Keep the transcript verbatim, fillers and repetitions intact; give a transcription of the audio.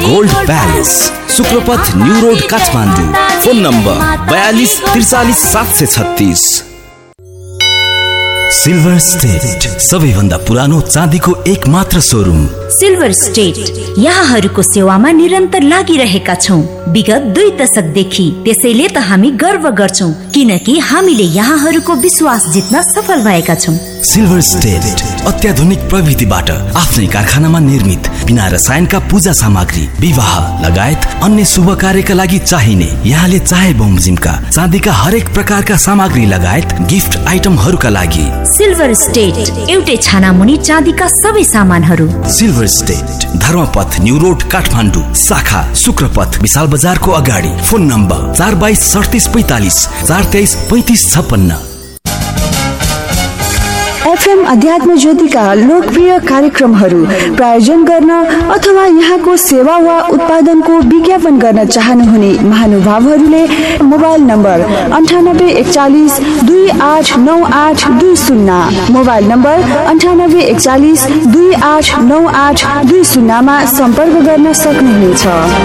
Gold palace, शुक्रपथ new road Kathmandu. Phone number बयालीस त्रिचालीस सात सय छत्तीस। सिल्भर स्टेट, सबैभन्दा पुरानो चाँदीको एक मात्र सोरुम। सिल्भर स्टेट यहाँहरूको सेवामा निरन्तर लागिरहेका छौँ विगत दुई दशकदेखि। त्यसैले त हामी गर्व गर्छौँ किनकि हामीले यहाँहरूको विश्वास जित्न सफल भएका छौँ। सिल्भर स्टेट अत्याधुनिक प्रविधिबाट आफ्नै कारखानामा निर्मित बिना रसायनका पूजा सामग्री, विवाह लगायत अन्य शुभ कार्यका लागि चाहिने, यहाँले चाहे बमोजिमका चाँदीका हरेक प्रकारका सामग्री लगायत गिफ्ट आइटमहरूका लागि सिल्भर स्टेट एउटै छाना मुनि चाँदीका सबै सामानहरू। Silver state Dharmapath new road Kathmandu, शाखा शुक्रपथ विशाल बजारको अगाडि। फोन नम्बर चार बाइस सडतिस पैतालिस चार तेइस पैतिस छप्पन्न। एफएम अध्यात्म ज्योतिका लोकप्रिय कार्यक्रमहरू प्रायोजन गर्न अथवा यहाँको सेवा वा उत्पादनको विज्ञापन गर्न चाहनुहुने महानुभावहरूले मोबाइल नम्बर अन्ठानब्बे एकचालिस दुई आठ नौ आठ दुई शून्य मोबाइल नम्बर अन्ठानब्बे एकचालिस दुई आठ नौ आठ दुई शून्यमा सम्पर्क गर्न सक्नुहुनेछ।